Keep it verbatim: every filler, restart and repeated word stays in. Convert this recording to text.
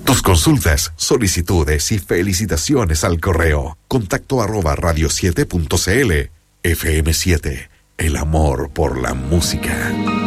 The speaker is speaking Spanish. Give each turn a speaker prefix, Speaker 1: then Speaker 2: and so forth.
Speaker 1: Tus consultas, solicitudes y felicitaciones al correo contacto arroba radio siete punto c l. F M siete, el amor por la música.